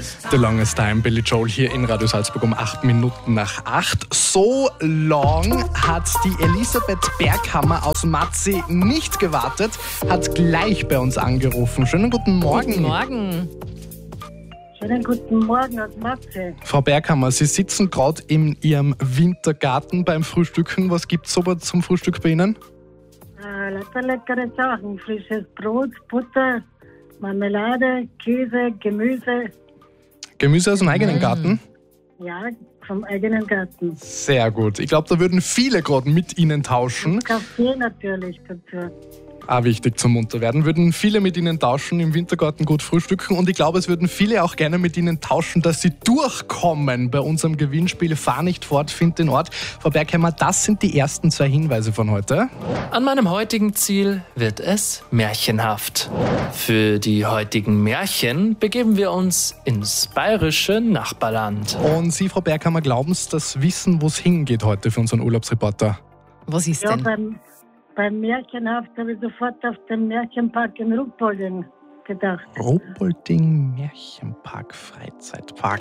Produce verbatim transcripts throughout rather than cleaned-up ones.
The Longest Time, Billy Joel hier in Radio Salzburg um acht Minuten nach acht. So long hat die Elisabeth Berghammer aus Matzi nicht gewartet, hat gleich bei uns angerufen. Schönen guten Morgen. Guten Morgen. Schönen guten Morgen aus Matzi. Frau Berghammer, Sie sitzen gerade in Ihrem Wintergarten beim Frühstücken. Was gibt es so zum Frühstück bei Ihnen? Äh, lecker, leckere Sachen. Frisches Brot, Butter, Marmelade, Käse, Gemüse. Gemüse aus dem eigenen Garten? Ja, vom eigenen Garten. Sehr gut. Ich glaube, da würden viele gerade mit Ihnen tauschen. Kaffee natürlich dazu. Auch wichtig zum Munterwerden. Würden viele mit Ihnen tauschen, im Wintergarten gut frühstücken. Und ich glaube, es würden viele auch gerne mit Ihnen tauschen, dass Sie durchkommen bei unserem Gewinnspiel Fahr nicht fort, find den Ort. Frau Berghammer, das sind die ersten zwei Hinweise von heute. An meinem heutigen Ziel wird es märchenhaft. Für die heutigen Märchen begeben wir uns ins bayerische Nachbarland. Und Sie, Frau Berghammer, glauben Sie, das Wissen, wo es hingeht heute für unseren Urlaubsreporter? Was ist Ja, denn? beim, beim Märchenhaft habe ich sofort auf den Märchenpark in Ruppolding gedacht. Ruppolding Märchenpark, Freizeitpark.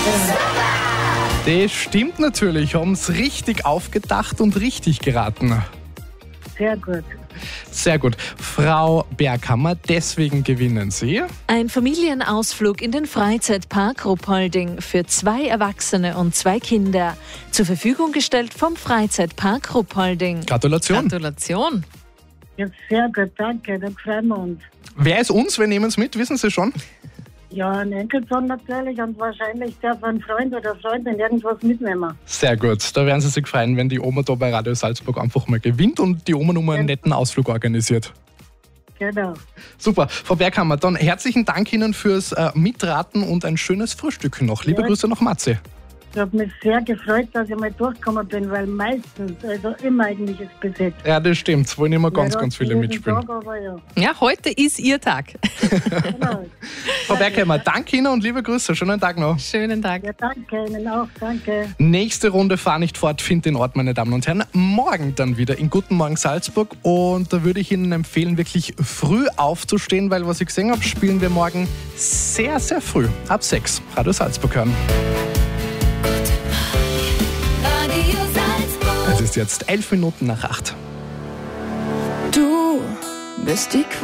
Das stimmt natürlich, haben es richtig aufgedacht und richtig geraten. Sehr gut. Sehr gut. Frau Berghammer, deswegen gewinnen Sie. Ein Familienausflug in den Freizeitpark Ruppolding für zwei Erwachsene und zwei Kinder. Zur Verfügung gestellt vom Freizeitpark Ruppolding. Gratulation. Gratulation. Ja, sehr gut, danke. Dann freuen wir uns. Wer ist uns? Wir nehmen es mit, wissen Sie schon? Ja, ein Enkelsohn natürlich und wahrscheinlich darf ein Freund oder Freundin irgendwas mitnehmen. Sehr gut. Da werden Sie sich freuen, wenn die Oma da bei Radio Salzburg einfach mal gewinnt und die Oma noch mal einen netten Ausflug organisiert. Genau. Super. Frau Berghammer, dann herzlichen Dank Ihnen fürs äh, Mitraten und ein schönes Frühstück noch. Liebe Ja. Grüße nach Matzi. Ich habe mich sehr gefreut, dass ich mal durchgekommen bin, weil meistens, also immer eigentlich ist besetzt. Ja, das stimmt. Es wollen immer ganz, Ja, ganz viele jeden mitspielen. Tag, aber ja. Ja, heute ist Ihr Tag. Genau. Frau Berghammer, danke Ihnen und liebe Grüße. Schönen Tag noch. Schönen Tag. Ja, danke Ihnen auch, danke. Nächste Runde Fahr nicht fort, find den Ort, meine Damen und Herren. Morgen dann wieder in Guten Morgen Salzburg. Und da würde ich Ihnen empfehlen, wirklich früh aufzustehen, weil was ich gesehen habe, spielen wir morgen sehr, sehr früh. Ab sechs. Radio Salzburg hören. Es ist jetzt elf Minuten nach acht. Du bist die Qual.